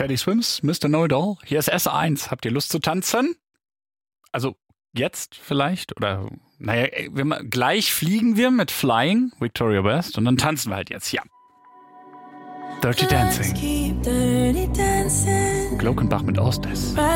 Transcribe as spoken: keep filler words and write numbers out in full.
Teddy Swims, Mister Know-It-All. Hier ist S eins. Habt ihr Lust zu tanzen? Also jetzt vielleicht? Oder, naja, wir, gleich fliegen wir mit Flying, Victoria West, und dann tanzen wir halt jetzt. Ja. Dirty Dancing. Glockenbach mit Ostes.